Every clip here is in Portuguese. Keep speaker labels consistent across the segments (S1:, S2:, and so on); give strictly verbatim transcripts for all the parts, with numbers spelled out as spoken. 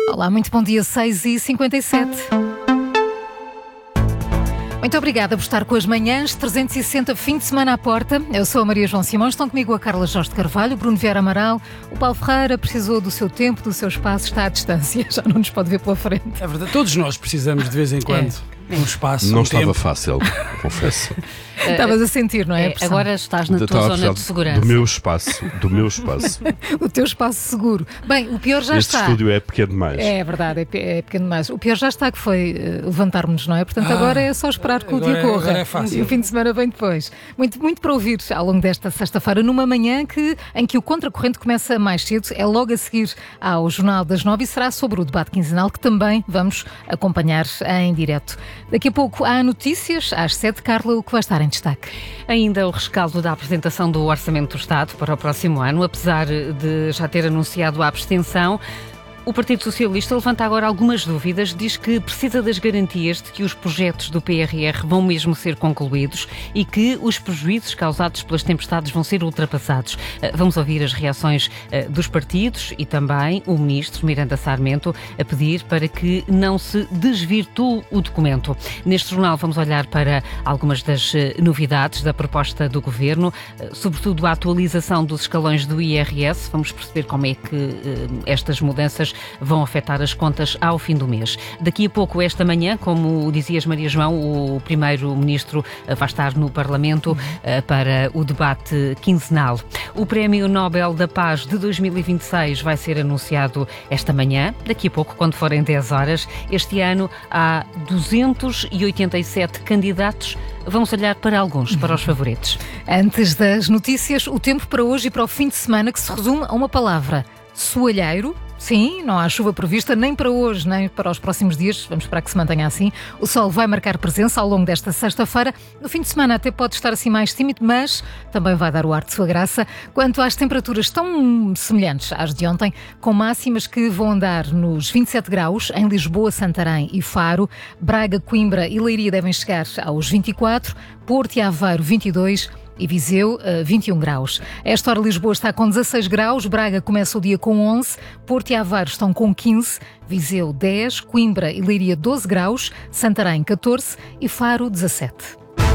S1: Olá, muito bom dia, seis e cinquenta e sete. Muito obrigada por estar com as manhãs, trezentos e sessenta, fim de semana à porta. Eu sou a Maria João Simões, estão comigo a Carla Jorge de Carvalho, o Bruno Vieira Amaral, o Paulo Ferreira precisou do seu tempo, do seu espaço, está à distância, já não nos pode ver pela frente.
S2: É verdade, todos nós precisamos de vez em quando é. um espaço,
S3: Não
S2: um
S3: estava
S2: tempo.
S3: fácil, confesso.
S1: Estavas a sentir, não é?
S4: é agora estás na
S3: Eu
S4: tua
S3: estava a
S4: zona de
S3: precisar
S4: segurança.
S3: Do meu espaço, do meu espaço.
S1: O teu espaço seguro. Bem, o pior já
S3: este
S1: está.
S3: Este estúdio é pequeno demais.
S1: É verdade, é, pe- é pequeno demais. O pior já está, que foi uh, levantarmos-nos, não é? Portanto, ah, agora é só esperar que o dia
S2: é,
S1: corra.
S2: agora é fácil.
S1: E o fim de semana vem depois. Muito, muito para ouvir ao longo desta sexta-feira, numa manhã que, em que o Contracorrente começa mais cedo, é logo a seguir ao Jornal das Nove e será sobre o debate quinzenal, que também vamos acompanhar em direto. Daqui a pouco há notícias, às sete, Carla, o que vai estar em destaque?
S4: Ainda o rescaldo da apresentação do Orçamento do Estado para o próximo ano, apesar de já ter anunciado a abstenção. O Partido Socialista levanta agora algumas dúvidas, diz que precisa das garantias de que os projetos do P R R vão mesmo ser concluídos e que os prejuízos causados pelas tempestades vão ser ultrapassados. Vamos ouvir as reações dos partidos e também o Ministro Miranda Sarmento a pedir para que não se desvirtue o documento. Neste jornal vamos olhar para algumas das novidades da proposta do Governo, sobretudo a atualização dos escalões do I R S. Vamos perceber como é que estas mudanças vão afetar as contas ao fim do mês. Daqui a pouco, esta manhã, como dizias, Maria João, o primeiro-ministro vai estar no Parlamento uh, para o debate quinzenal. O Prémio Nobel da Paz de dois mil e vinte e seis vai ser anunciado esta manhã, daqui a pouco, quando forem dez horas. Este ano há duzentos e oitenta e sete candidatos. Vamos olhar para alguns, para os favoritos.
S1: Antes das notícias, o tempo para hoje e para o fim de semana, que se resume a uma palavra: soalheiro. Sim, não há chuva prevista nem para hoje, nem para os próximos dias. Vamos esperar que se mantenha assim. O sol vai marcar presença ao longo desta sexta-feira. No fim de semana até pode estar assim mais tímido, mas também vai dar o ar de sua graça. Quanto às temperaturas, tão semelhantes às de ontem, com máximas que vão andar nos vinte e sete graus em Lisboa, Santarém e Faro. Braga, Coimbra e Leiria devem chegar aos vinte e quatro, Porto e Aveiro vinte e dois e Viseu, vinte e um graus. A esta hora Lisboa está com dezasseis graus, Braga começa o dia com onze, Porto e Aveiro estão com quinze, Viseu dez, Coimbra e Leiria doze graus, Santarém catorze e Faro dezassete.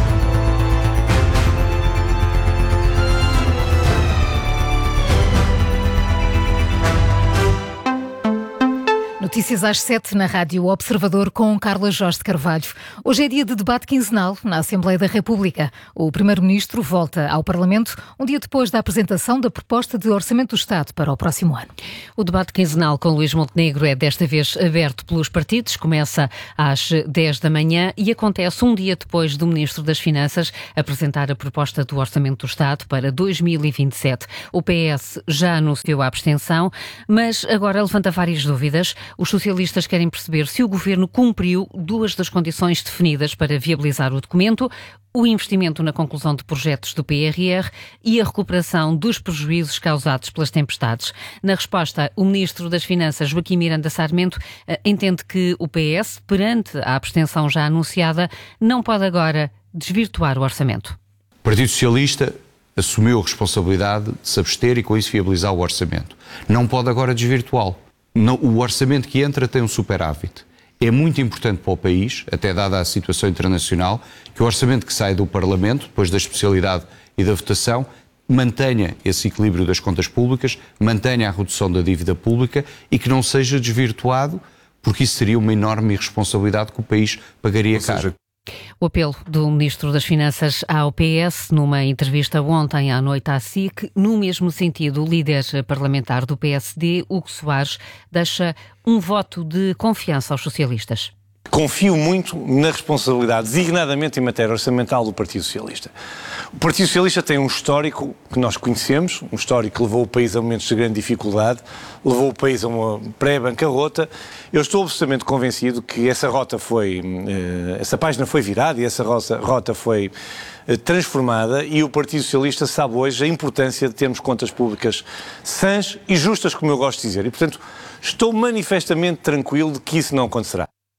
S1: Notícias às sete na Rádio Observador com Carla Jorge de Carvalho. Hoje é dia de debate quinzenal na Assembleia da República. O Primeiro-Ministro volta ao Parlamento um dia depois da apresentação da proposta de Orçamento do Estado para o próximo ano.
S4: O debate quinzenal com Luís Montenegro é desta vez aberto pelos partidos, começa às dez da manhã e acontece um dia depois do Ministro das Finanças apresentar a proposta do Orçamento do Estado para dois mil e vinte e sete. O P S já anunciou a abstenção, mas agora levanta várias dúvidas. Os socialistas querem perceber se o Governo cumpriu duas das condições definidas para viabilizar o documento: o investimento na conclusão de projetos do P R R e a recuperação dos prejuízos causados pelas tempestades. Na resposta, o Ministro das Finanças, Joaquim Miranda Sarmento, entende que o P S, perante a abstenção já anunciada, não pode agora desvirtuar o orçamento.
S5: O Partido Socialista assumiu a responsabilidade de se abster e com isso viabilizar o orçamento. Não pode agora desvirtuá-lo. Não, o orçamento que entra tem um superávit. É muito importante para o país, até dada a situação internacional, que o orçamento que sai do Parlamento, depois da especialidade e da votação, mantenha esse equilíbrio das contas públicas, mantenha a redução da dívida pública e que não seja desvirtuado, porque isso seria uma enorme irresponsabilidade que o país pagaria caro.
S4: O apelo do Ministro das Finanças ao P S numa entrevista ontem à noite à S I C. No mesmo sentido, o líder parlamentar do P S D, Hugo Soares, deixa um voto de confiança aos socialistas.
S6: Confio muito na responsabilidade, designadamente em matéria orçamental, do Partido Socialista. O Partido Socialista tem um histórico que nós conhecemos, um histórico que levou o país a momentos de grande dificuldade, levou o país a uma pré-bancarrota. Eu estou absolutamente convencido que essa rota foi, essa página foi virada e essa rota foi transformada, e o Partido Socialista sabe hoje a importância de termos contas públicas sãs e justas, como eu gosto de dizer, e portanto estou manifestamente tranquilo de que isso não acontecerá.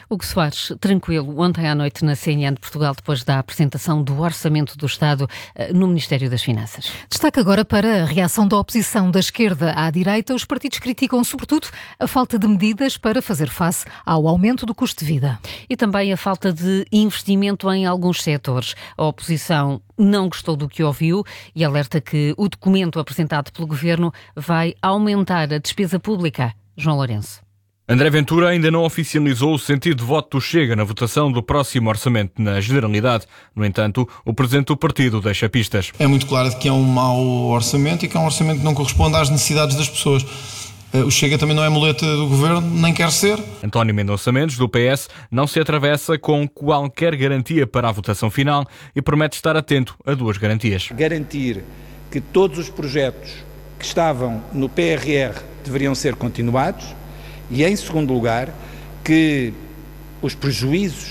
S4: Hugo Soares, tranquilo, ontem à noite na C N N de Portugal, depois da apresentação do Orçamento do Estado no Ministério das Finanças.
S1: Destaque agora para a reação da oposição da esquerda à direita. Os partidos criticam, sobretudo, a falta de medidas para fazer face ao aumento do custo de vida.
S4: E também a falta de investimento em alguns setores. A oposição não gostou do que ouviu e alerta que o documento apresentado pelo Governo vai aumentar a despesa pública. João Lourenço.
S7: André Ventura ainda não oficializou o sentido de voto do Chega na votação do próximo orçamento na Generalidade. No entanto, o presidente do partido deixa pistas.
S8: É muito claro que é um mau orçamento e que é um orçamento que não corresponde às necessidades das pessoas. O Chega também não é muleta do Governo, nem quer ser.
S7: António Mendonça Mendes, do P S, não se atravessa com qualquer garantia para a votação final e promete estar atento a duas garantias.
S9: Garantir que todos os projetos que estavam no P R R deveriam ser continuados. E, em segundo lugar, que os prejuízos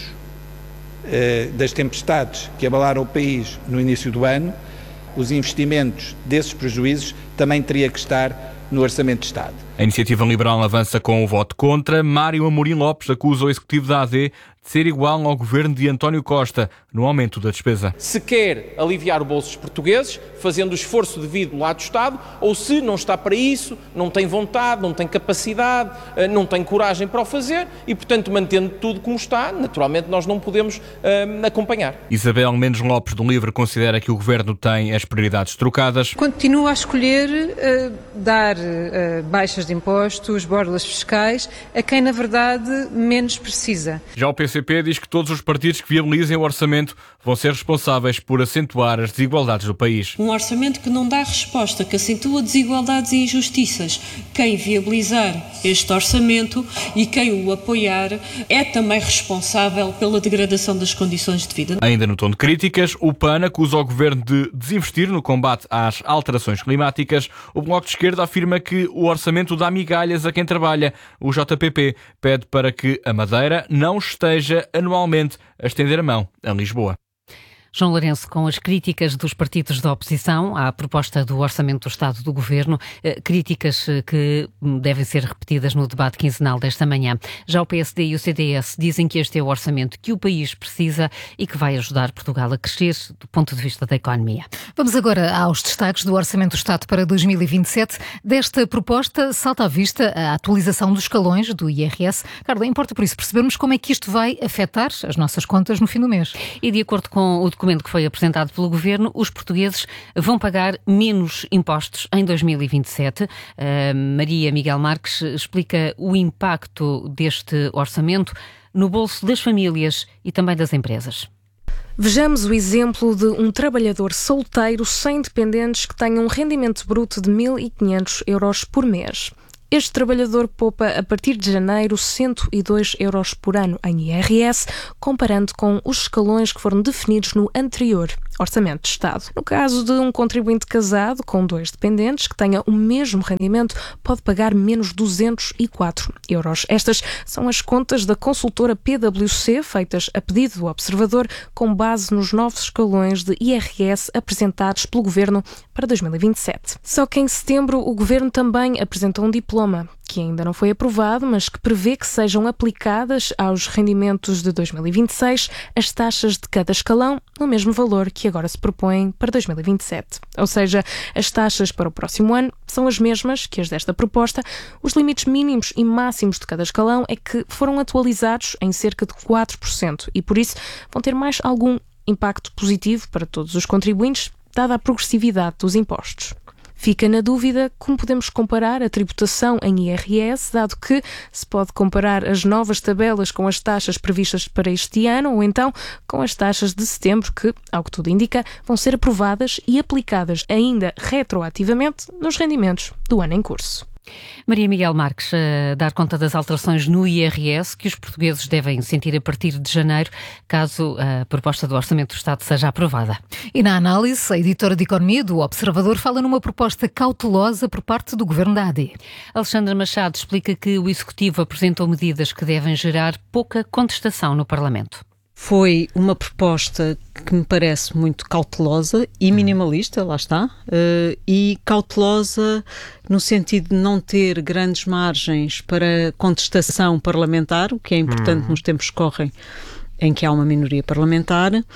S9: eh, das tempestades que abalaram o país no início do ano, os investimentos desses prejuízos também teria que estar no Orçamento de Estado.
S7: A Iniciativa Liberal avança com o voto contra. Mário Amorim Lopes acusa o Executivo da A D de ser igual ao governo de António Costa no aumento da despesa.
S10: Se quer aliviar o bolso dos portugueses, fazendo o esforço devido do lado do Estado, ou se não está para isso, não tem vontade, não tem capacidade, não tem coragem para o fazer e, portanto, mantendo tudo como está, naturalmente nós não podemos uh, acompanhar.
S7: Isabel Mendes Lopes, do LIVRE, considera que o governo tem as prioridades trocadas.
S11: Continua a escolher uh, dar uh, baixas de impostos, borlas fiscais, a quem, na verdade, menos precisa.
S7: Já o P C P diz que todos os partidos que viabilizem o orçamento vão ser responsáveis por acentuar as desigualdades do país.
S12: Um orçamento que não dá resposta, que acentua desigualdades e injustiças. Quem viabilizar este orçamento e quem o apoiar é também responsável pela degradação das condições de vida.
S7: Ainda no tom de críticas, o P A N acusa o governo de desinvestir no combate às alterações climáticas. O Bloco de Esquerda afirma que o orçamento dá migalhas a quem trabalha. O J P P pede para que a Madeira não esteja anualmente a estender a mão a Lisboa.
S4: João Lourenço, com as críticas dos partidos da oposição à proposta do Orçamento do Estado do Governo, eh, críticas que devem ser repetidas no debate quinzenal desta manhã. Já o P S D e o C D S dizem que este é o orçamento que o país precisa e que vai ajudar Portugal a crescer do ponto de vista da economia.
S1: Vamos agora aos destaques do Orçamento do Estado para dois mil e vinte e sete. Desta proposta salta à vista a atualização dos escalões do I R S. Carla, importa por isso percebermos como é que isto vai afetar as nossas contas no fim do mês.
S4: E de acordo com o documento que foi apresentado pelo Governo, os portugueses vão pagar menos impostos em dois mil e vinte e sete. Uh, Maria Miguel Marques explica o impacto deste orçamento no bolso das famílias e também das empresas.
S13: Vejamos o exemplo de um trabalhador solteiro sem dependentes que tenha um rendimento bruto de mil e quinhentos euros por mês. Este trabalhador poupa a partir de janeiro cento e dois euros por ano em I R S, comparando com os escalões que foram definidos no anterior Orçamento de Estado. No caso de um contribuinte casado com dois dependentes que tenha o mesmo rendimento, pode pagar menos duzentos e quatro euros. Estas são as contas da consultora P W C, feitas a pedido do Observador, com base nos novos escalões de I R S apresentados pelo Governo para dois mil e vinte e sete. Só que em setembro o Governo também apresentou um diploma que ainda não foi aprovado, mas que prevê que sejam aplicadas aos rendimentos de dois mil e vinte e seis as taxas de cada escalão no mesmo valor que agora se propõem para dois mil e vinte e sete. Ou seja, as taxas para o próximo ano são as mesmas que as desta proposta. Os limites mínimos e máximos de cada escalão é que foram atualizados em cerca de quatro por cento e, por isso, vão ter mais algum impacto positivo para todos os contribuintes, dada a progressividade dos impostos. Fica na dúvida como podemos comparar a tributação em I R S, dado que se pode comparar as novas tabelas com as taxas previstas para este ano ou então com as taxas de setembro que, ao que tudo indica, vão ser aprovadas e aplicadas ainda retroativamente nos rendimentos do ano em curso.
S4: Maria Miguel Marques, a dar conta das alterações no I R S que os portugueses devem sentir a partir de janeiro, caso a proposta do Orçamento do Estado seja aprovada.
S1: E na análise, a editora de Economia do Observador fala numa proposta cautelosa por parte do Governo da A D.
S4: Alexandra Machado explica que o Executivo apresentou medidas que devem gerar pouca contestação no Parlamento.
S14: Foi uma proposta que me parece muito cautelosa e minimalista, lá está, uh, e cautelosa no sentido de não ter grandes margens para contestação parlamentar, o que é importante uhum. nos tempos que correm em que há uma minoria parlamentar, uh,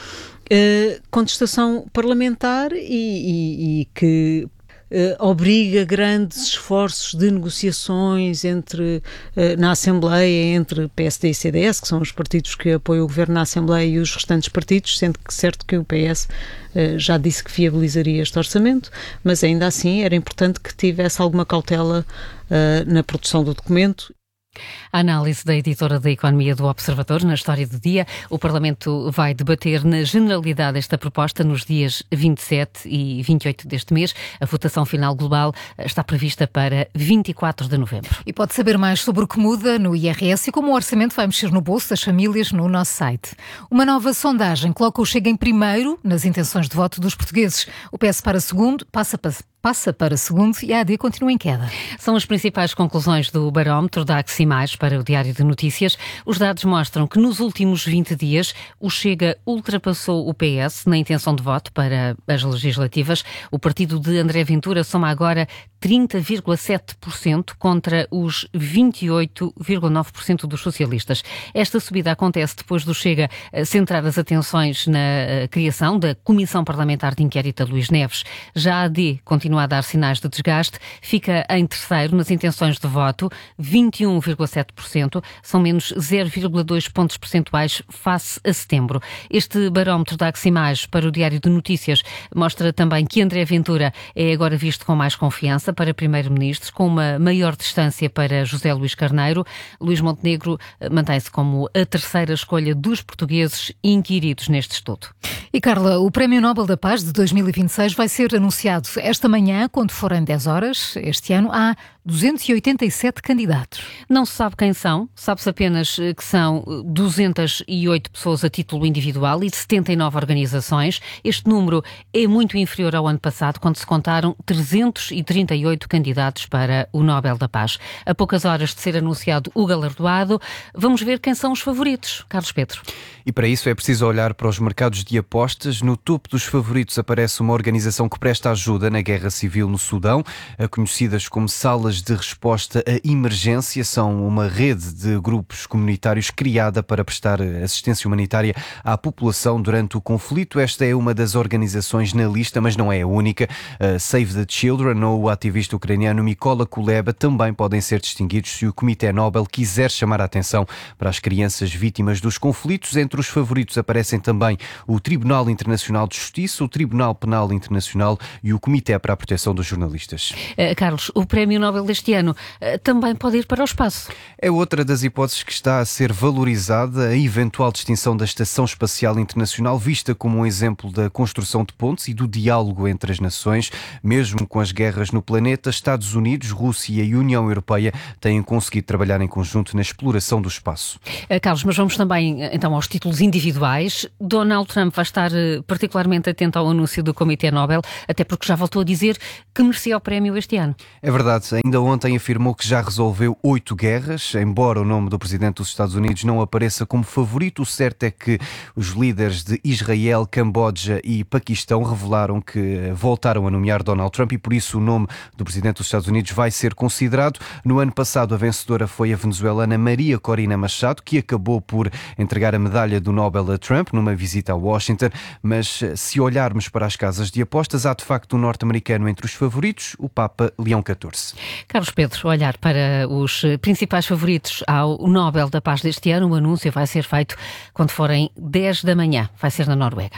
S14: contestação parlamentar e, e, e que Uh, obriga grandes esforços de negociações entre, uh, na Assembleia entre P S D e C D S, que são os partidos que apoiam o governo na Assembleia, e os restantes partidos, sendo que certo que o P S uh, já disse que viabilizaria este orçamento, mas ainda assim era importante que tivesse alguma cautela uh, na produção do documento.
S4: A análise da editora da Economia do Observador na História do Dia. O Parlamento vai debater na generalidade esta proposta nos dias vinte e sete e vinte e oito deste mês. A votação final global está prevista para vinte e quatro de novembro.
S1: E pode saber mais sobre o que muda no I R S e como o orçamento vai mexer no bolso das famílias no nosso site. Uma nova sondagem coloca o Chega em primeiro nas intenções de voto dos portugueses. O P S para segundo, passa para passa para segundo e a A D continua em queda.
S4: São as principais conclusões do barómetro da Aximais para o Diário de Notícias. Os dados mostram que nos últimos vinte dias o Chega ultrapassou o P S na intenção de voto para as legislativas. O partido de André Ventura soma agora trinta vírgula sete por cento contra os vinte e oito vírgula nove por cento dos socialistas. Esta subida acontece depois do Chega centrar as atenções na criação da Comissão Parlamentar de Inquérito a Luís Neves. Já a A D continua a dar sinais de desgaste, fica em terceiro nas intenções de voto, vinte e um vírgula sete por cento, são menos zero vírgula dois pontos percentuais face a setembro. Este barómetro da Aximais para o Diário de Notícias mostra também que André Ventura é agora visto com mais confiança para primeiro-ministro, com uma maior distância para José Luís Carneiro. Luís Montenegro mantém-se como a terceira escolha dos portugueses inquiridos neste estudo.
S1: E Carla, o Prémio Nobel da Paz de dois mil e vinte e seis vai ser anunciado esta manhã. Amanhã, quando forem dez horas, este ano, há duzentos e oitenta e sete candidatos.
S4: Não se sabe quem são, sabe-se apenas que são duzentas e oito pessoas a título individual e setenta e nove organizações. Este número é muito inferior ao ano passado, quando se contaram trezentos e trinta e oito candidatos para o Nobel da Paz. A poucas horas de ser anunciado o galardoado, vamos ver quem são os favoritos. Carlos Pedro.
S15: E para isso é preciso olhar para os mercados de apostas. No topo dos favoritos aparece uma organização que presta ajuda na guerra civil no Sudão, conhecidas como Salas de Resposta à Emergência. São uma rede de grupos comunitários criada para prestar assistência humanitária à população durante o conflito. Esta é uma das organizações na lista, mas não é a única. A Save the Children ou o ativista ucraniano Mykola Kuleba também podem ser distinguidos se o Comitê Nobel quiser chamar a atenção para as crianças vítimas dos conflitos. Entre os favoritos aparecem também o Tribunal Internacional de Justiça, o Tribunal Penal Internacional e o Comitê para a Proteção dos Jornalistas.
S4: Uh, Carlos, o Prémio Nobel deste ano uh, também pode ir para o espaço.
S15: É outra das hipóteses que está a ser valorizada, a eventual distinção da Estação Espacial Internacional, vista como um exemplo da construção de pontes e do diálogo entre as nações. Mesmo com as guerras no planeta, Estados Unidos, Rússia e União Europeia têm conseguido trabalhar em conjunto na exploração do espaço.
S4: Uh, Carlos, mas vamos também então aos títulos individuais. Donald Trump vai estar uh, particularmente atento ao anúncio do Comitê Nobel, até porque já voltou a dizer que merecia o prémio este ano.
S15: É verdade, ainda ontem afirmou que já resolveu oito guerras, embora o nome do presidente dos Estados Unidos não apareça como favorito. O certo é que os líderes de Israel, Camboja e Paquistão revelaram que voltaram a nomear Donald Trump e por isso o nome do presidente dos Estados Unidos vai ser considerado. No ano passado a vencedora foi a venezuelana Maria Corina Machado, que acabou por entregar a medalha do Nobel a Trump numa visita a Washington, mas se olharmos para as casas de apostas, há de facto um norte-americano entre os favoritos, o Papa Leão catorze.
S4: Carlos Pedro, olhar para os principais favoritos ao Nobel da Paz deste ano, o anúncio vai ser feito quando forem dez da manhã, vai ser na Noruega.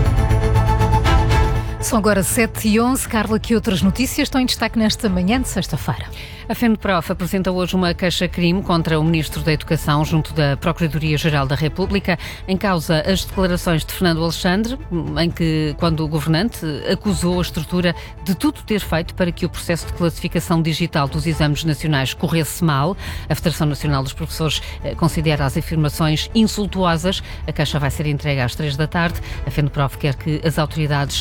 S1: São agora sete e onze. Carla, que outras notícias estão em destaque nesta manhã de sexta-feira?
S4: A FENPROF apresenta hoje uma queixa-crime contra o Ministro da Educação junto da Procuradoria-Geral da República, em causa as declarações de Fernando Alexandre, em que, quando o governante acusou a estrutura de tudo ter feito para que o processo de classificação digital dos exames nacionais corresse mal. A Federação Nacional dos Professores considera as afirmações insultuosas. A queixa vai ser entregue às três da tarde. A FENPROF quer que as autoridades apurem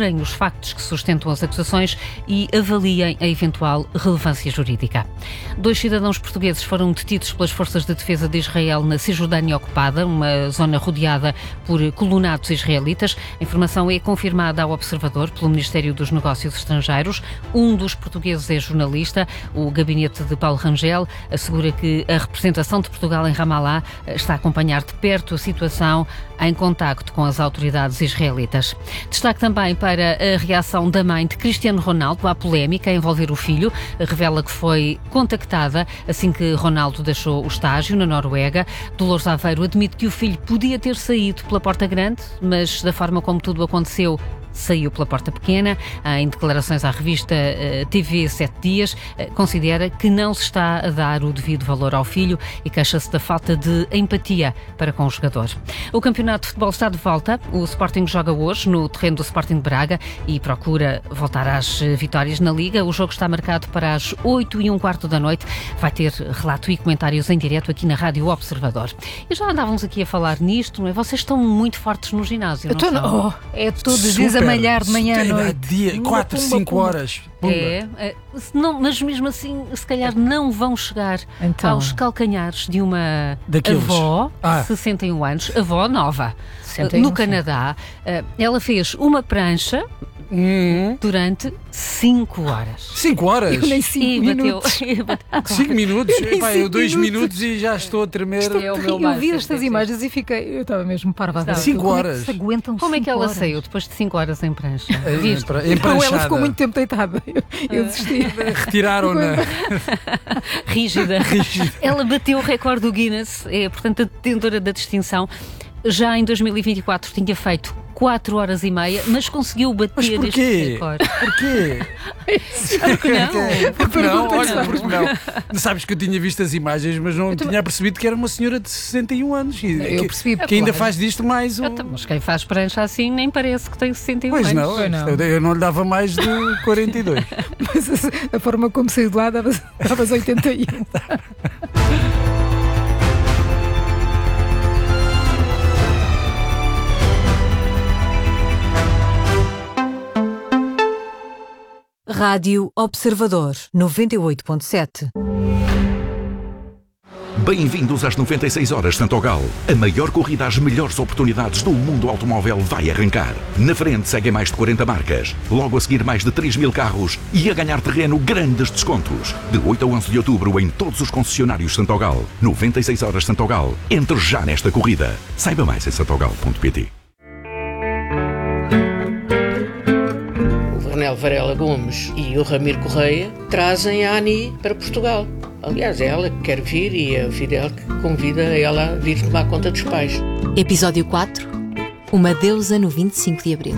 S4: apurem os factos que sustentam as acusações e avaliem a eventual relevância jurídica. Dois cidadãos portugueses foram detidos pelas forças de defesa de Israel na Cisjordânia ocupada, uma zona rodeada por colonatos israelitas. A informação é confirmada ao Observador pelo Ministério dos Negócios Estrangeiros. Um dos portugueses é jornalista. O gabinete de Paulo Rangel assegura que a representação de Portugal em Ramallah está a acompanhar de perto a situação em contacto com as autoridades israelitas. Destaque também para a reação da mãe de Cristiano Ronaldo à polémica a envolver o filho. Revela que foi contactada assim que Ronaldo deixou o estágio na Noruega. Dolores Aveiro admite que o filho podia ter saído pela porta grande, mas da forma como tudo aconteceu, saiu pela porta pequena. Em declarações à revista T V Sete Dias, considera que não se está a dar o devido valor ao filho e queixa-se da falta de empatia para com o jogador. O campeonato de futebol está de volta. O Sporting joga hoje no terreno do Sporting de Braga e procura voltar às vitórias na Liga. O jogo está marcado para as oito e um quarto da noite. Vai ter relato e comentários em direto aqui na Rádio Observador. E já andávamos aqui a falar nisto, não é? Vocês estão muito fortes no ginásio, não são?
S1: Oh, é todos os dias a malhar de manhã à noite.
S2: Dia, quatro, cinco horas. Pumba.
S4: É, é não, mas mesmo assim, se calhar não vão chegar então aos calcanhares de uma Daqueles. avó
S2: ah.
S4: de sessenta e um anos, avó nova, no Canadá. Ela fez uma prancha hum. durante cinco horas.
S2: cinco horas?
S1: Eu nem cinco minutos.
S2: cinco minutos?
S1: Eu,
S2: Epá, eu dois minutos e já estou a tremer.
S1: É o meu eu vi estas imagens e fiquei, eu estava mesmo parva.
S2: cinco horas?
S1: Como é que se aguentam
S4: Como é que ela
S1: horas?
S4: saiu depois de cinco horas em prancha?
S2: Em, em
S1: Não, ela ficou muito tempo deitada. Eu, eu desisti.
S2: Retiraram-na.
S4: Rígida. Rígida. Ela bateu o recorde do Guinness, é, portanto, a detentora da distinção. Já em dois mil e vinte e quatro tinha feito quatro horas e meia, mas conseguiu bater
S2: mas porquê?
S4: este recorde.
S2: Porquê?
S4: Porque não?
S2: Porque não? Olha, porque não. Sabes que eu tinha visto as imagens, mas não eu tinha também... percebido que era uma senhora de sessenta e um anos. E
S1: eu
S2: que,
S1: percebi.
S2: Que ainda faz disto mais um...
S4: Então, mas quem faz prancha assim nem parece que tem sessenta e um
S2: pois
S4: anos.
S2: Não, pois não, eu não lhe dava mais de quarenta e dois.
S1: Mas a, a forma como saiu de lá davas, davas oitenta e um.
S16: Rádio Observador noventa e oito ponto sete.
S17: Bem-vindos às noventa e seis horas Santogal. A maior corrida às melhores oportunidades do mundo automóvel vai arrancar. Na frente seguem mais de quarenta marcas. Logo a seguir mais de três mil carros e a ganhar terreno grandes descontos. De oito a onze de outubro em todos os concessionários Santogal. noventa e seis horas Santogal. Entre já nesta corrida. Saiba mais em santogal ponto pt.
S18: Coronel Varela Gomes e o Ramiro Correia trazem a Ani para Portugal. Aliás, é ela que quer vir e é o Fidel que convida ela a vir tomar conta dos pais.
S16: Episódio quatro. Uma deusa no vinte e cinco de abril.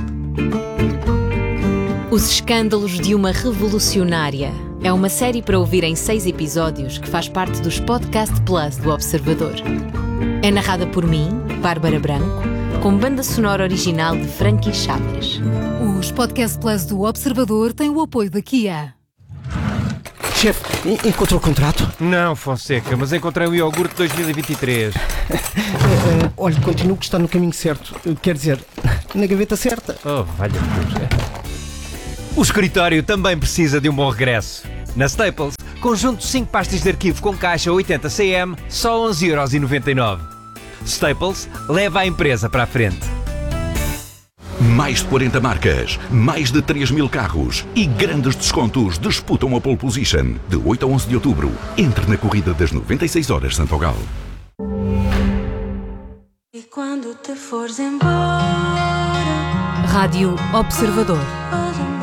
S16: Os escândalos de uma revolucionária. É uma série para ouvir em seis episódios que faz parte dos Podcast Plus do Observador. É narrada por mim, Bárbara Branco, com banda sonora original de Frankie Chaves.
S1: Os Podcast Plus do Observador têm o apoio da Kia.
S19: Chefe, encontrou o contrato?
S20: Não, Fonseca, mas encontrei o iogurte dois mil e vinte e três.
S19: uh, uh, olha, continuo que está no caminho certo. Uh, quer dizer, na gaveta certa.
S20: Oh, valha Deus. O escritório também precisa de um bom regresso. Na Staples, conjunto de cinco pastas de arquivo com caixa oitenta centímetros, só onze euros e noventa e nove. Staples leva a empresa para a frente.
S17: Mais de quarenta marcas, mais de três mil carros e grandes descontos disputam a pole position. De oito a onze de outubro, entre na corrida das noventa e seis horas Santogal.
S16: E quando te fores embora. Rádio Observador.